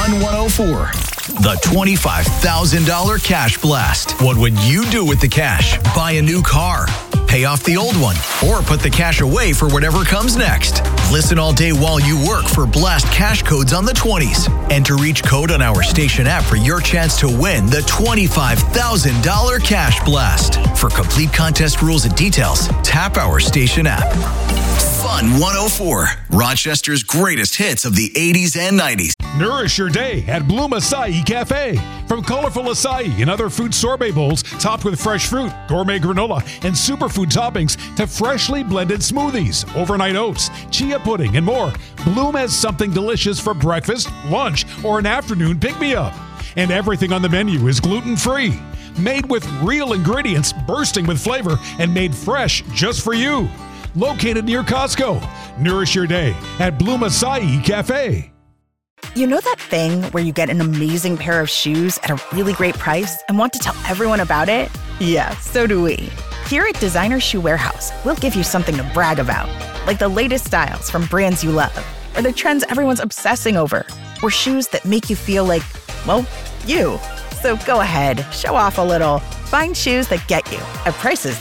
Fun 104. The $25,000 Cash Blast. What would you do with the cash? Buy a new car, pay off the old one, or put the cash away for whatever comes next. Listen all day while you work for Blast cash codes on the 20s. Enter each code on our station app for your chance to win the $25,000 Cash Blast. For complete contest rules and details, tap our station app. Fun 104, Rochester's greatest hits of the 80s and 90s. Nourish your day at Bloom Acai Cafe. From colorful acai and other fruit sorbet bowls topped with fresh fruit, gourmet granola, and superfood toppings to freshly blended smoothies, overnight oats, chia pudding, and more, Bloom has something delicious for breakfast, lunch, or an afternoon pick-me-up. And everything on the menu is gluten-free. Made with real ingredients, bursting with flavor, and made fresh just for you. Located near Costco. Nourish your day at Bloom Acai Cafe. You know that thing where you get an amazing pair of shoes at a really great price and want to tell everyone about it? Yeah, so do we. Here at Designer Shoe Warehouse, we'll give you something to brag about, like the latest styles from brands you love, or the trends everyone's obsessing over, or shoes that make you feel like, well, you. So go ahead, show off a little. Find shoes that get you at prices